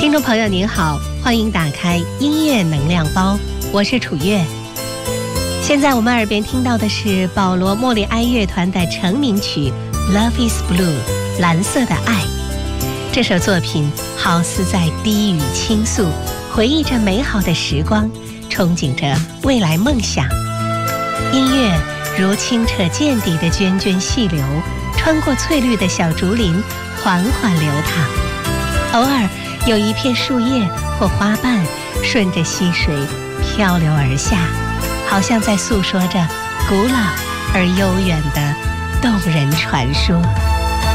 听众朋友您好，欢迎打开音乐能量包，我是楚月。现在我们耳边听到的是保罗·莫里埃乐团的成名曲《Love Is Blue》蓝色的爱。这首作品好似在低语倾诉，回忆着美好的时光，憧憬着未来梦想。音乐如清澈见底的涓涓细流，穿过翠绿的小竹林，缓缓流淌。偶尔有一片树叶或花瓣顺着溪水漂流而下，好像在诉说着古老而悠远的动人传说。